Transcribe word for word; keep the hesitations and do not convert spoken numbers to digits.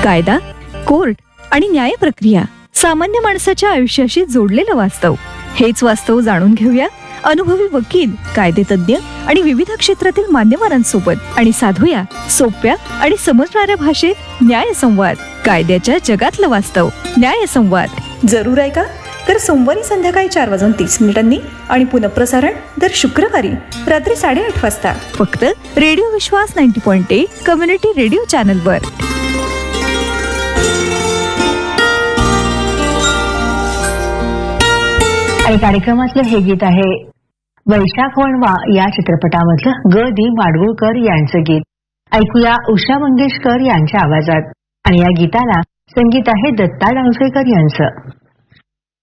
कायदा, कोर्ट आणि न्याय प्रक्रिया, सामान्य माणसाच्या आयुष्याशी जोडलेलं वास्तव. हेच वास्तव जाणून घेऊया अनुभवी वकील, कायदेतज्ञ आणि विविध क्षेत्रातील मान्यवरांसोबत आणि साधूया सोप्या आणि समजणाऱ्या भाषेत न्याय संवाद. कायद्याच्या जगातलं वास्तव. न्याय संवाद जरूर ऐका. तर सोमवारी संध्याकाळी चार वाजून तीस मिनिटांनी आणि पुनःप्रसारण दर शुक्रवारी रात्री साडेआठ वाजता फक्त रेडिओ विश्वास ninety point eight community radio चॅनलवर. आणि कार्यक्रमातलं हे गीत आहे वैशाख वणवा या चित्रपटामधलं ग दी माडगुळकर यांचं गीत. ऐकूया उषा मंगेशकर यांच्या आवाजात. आणि या गीताला संगीत आहे दत्ता डावसेकर यांचं.